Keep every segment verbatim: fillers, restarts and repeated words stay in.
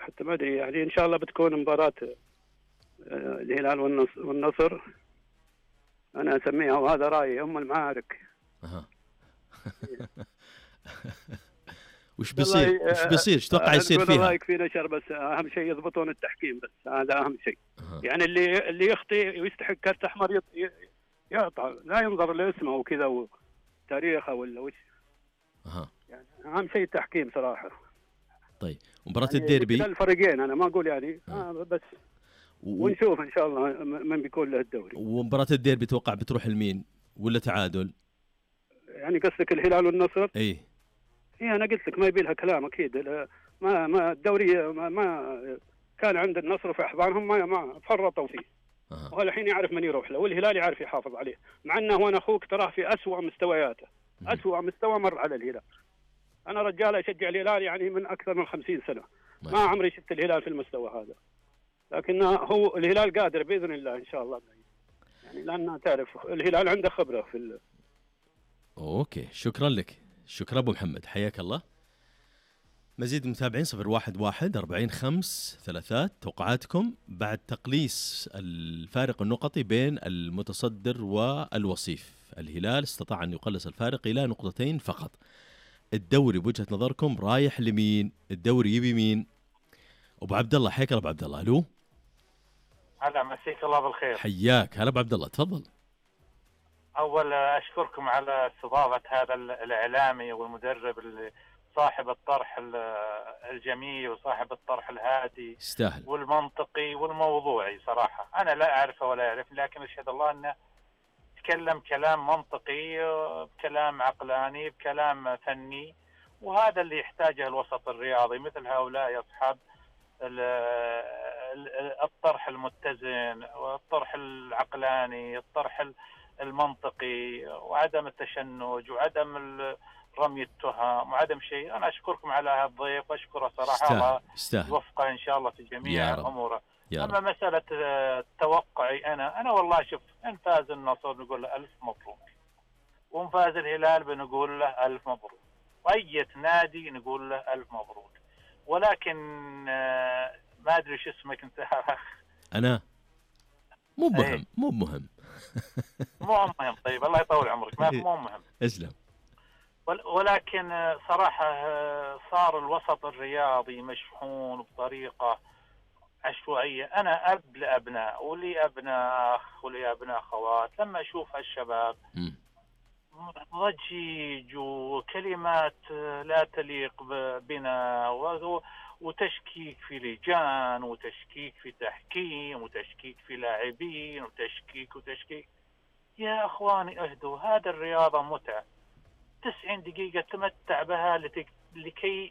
حتى ما ادري يعني ان شاء الله بتكون مباراه الهلال والنصر. انا اسميها وهذا رايي ام المعارك. اها وش بيصير وش بيصير ايش تتوقع يصير فيها؟ الله يكفينا شر، بس اهم شيء يضبطون التحكيم، بس هذا اهم شيء. أه. يعني اللي اللي يخطي ويستحق كرت احمر يقطع، لا ينظر لاسمه وكذا وتاريخه ولا وش. اها يعني اهم شيء التحكيم صراحه. طيب مباراه يعني الديربي الفريقين انا ما اقول يعني أه. آه بس و... ونشوف ان شاء الله من بيكون له الدوري. ومباراه الديربي توقع بتروح لمين ولا تعادل؟ يعني قصدك الهلال والنصر؟ اي اي انا قلت لك ما يبي لها كلام اكيد. ما ما الدوري ما, ما كان عند النصر في احضانهم ما ما فرطوا فيه. أه. والحين يعرف من يروح له، والهلال يعرف يحافظ عليه، مع انه وانا اخوك تراه في اسوأ مستوياته. م. اسوأ مستوى مر على الهلال. انا رجال اشجع الهلال يعني من اكثر من خمسين سنه، ما عمري شفت الهلال في المستوى هذا. لكن هو الهلال قادر باذن الله ان شاء الله، يعني لان تعرف الهلال عنده خبره في ال... اوكي شكرا لك، شكرا ابو محمد، حياك الله. مزيد متابعين صفر واحد واحد أربعين خمس ثلاثات توقعاتكم بعد تقليص الفارق النقطي بين المتصدر والوصيف. الهلال استطاع أن يقلص الفارق إلى نقطتين فقط. الدوري بوجهة نظركم رايح لمين؟ الدوري يبي مين؟ أبو عبد الله، حياك الله أبو عبد الله. ألو هلا، مسيك الله بالخير. حياك، هلا أبو عبد الله، تفضل. أول أشكركم على استضافة هذا الإعلامي والمدرب اللي صاحب الطرح الجميل وصاحب الطرح الهادي استاهل والمنطقي والموضوعي. صراحة أنا لا أعرفه ولا أعرف، لكن أشهد الله أنه تكلم كلام منطقي، بكلام عقلاني، بكلام فني، وهذا اللي يحتاجه الوسط الرياضي، مثل هؤلاء أصحاب الطرح المتزن والطرح العقلاني، الطرح المنطقي، وعدم التشنج وعدم رمي التهم وعدم شيء. أنا أشكركم على هذا الضيف وأشكره صراحة، الله يوفقه إن شاء الله في جميع أموره. أما مسألة توقعي أنا أنا والله شوف، إن فاز النصر نقول له ألف مبروك، وإن فاز الهلال بنقول له ألف مبروك، وأي نادي نقول له ألف مبروك. ولكن ما أدري شو اسمك أنت أخ. أنا مو مهم مو مهم مو مهم. طيب الله يطول عمرك، ما مو مهم. اسلم. ولكن صراحة صار الوسط الرياضي مشحون بطريقة عشوائية. أنا أب لأبناء ولي أبناء أخ ولي أبناء أخوات، لما أشوف هالشباب ضجيج وكلمات لا تليق بنا وتشكيك في لجان وتشكيك في تحكيم وتشكيك في لاعبين وتشكيك وتشكيك. يا أخواني اهدوا، هذا الرياضة متعة، تسعين دقيقة تمتع بها لكي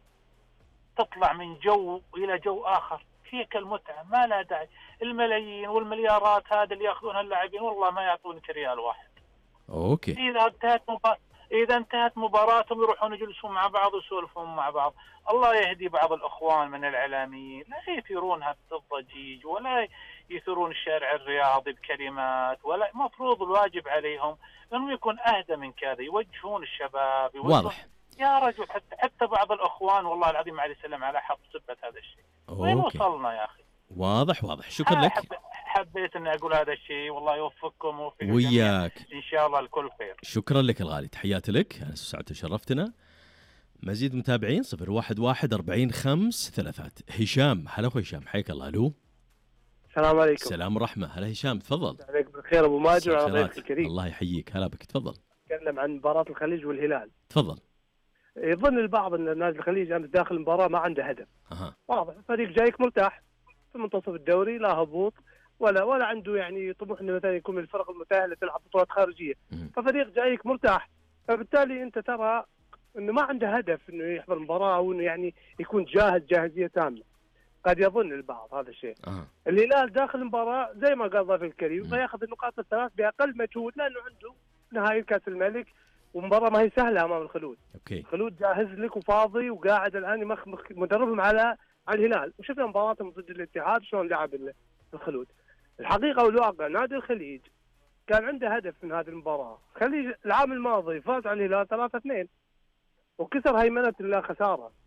تطلع من جو إلى جو آخر. فيك المتعة، ما لا داعي الملايين والمليارات هذا اللي يأخذونها اللاعبين، والله ما يعطونك ريال واحد. أوكي. إذا انتهت مباراة إذا انتهت مباراتهم يروحون يجلسون مع بعض ويسولفون مع بعض. الله يهدي بعض الأخوان من الإعلاميين، لا يثيرون هذا الضجيج ولا يثيرون الشارع الرياضي بكلمات، ولا مفروض الواجب عليهم أنهم يكون أهدى من كذا، يوجهون الشباب يوجهون. واضح يا رجل، حتى حتى بعض الأخوان والله العظيم عليه السلام على حق سبة هذا الشيء. وين وصلنا يا أخي؟ واضح واضح. شكرا لك. حب حبيت أن أقول هذا الشيء، والله يوفقكم ويوفق وياك إن شاء الله الكل خير. شكرا لك الغالي، تحياتي لك، أنا سعدت وشرفتنا. مزيد متابعين صفر واحد واحد أربعين خمس ثلاثات. هشام، هلا أخوي هشام، حياك الله. ألو السلام عليكم. السلام ورحمة. هلا هشام، تفضل. عليك بالخير أبو ماجد وعلى ضيفك الكريم. الله يحييك، هلا بك، تفضل. نتكلم عن مباراة الخليج والهلال. تفضل. يظن البعض أن نادي الخليج أمس داخل المباراة ما عنده هدف. أها. واضح، فريق جايك مرتاح في منتصف الدوري، لا هبوط ولا ولا عنده يعني طموح انه مثلا يكون من الفرق المتأهلة تلعب بطولات خارجية، ففريق جايك مرتاح، فبالتالي انت ترى انه ما عنده هدف انه يحضر المباراة او انه يعني يكون جاهز جاهزية تامة. قد يظن البعض هذا الشيء. أه. الهلال داخل المباراة زي ما قال ضيف الكريم فياخذ النقاط الثلاث باقل مجهود، لانه عنده نهائي كاس الملك ومباراة ما هي سهلة امام الخلود. اوكي. الخلود جاهز لك وفاضي وقاعد الان يمخمخ مدربهم على على الهلال، وشفنا مباراتهم ضد الاتحاد شلون لعب الخلود. الحقيقة والواقع نادي الخليج كان عنده هدف من هذه المباراة. الخليج العام الماضي فاز على الهلال ثلاثة اثنين وكسر هيمنة لا خسارة،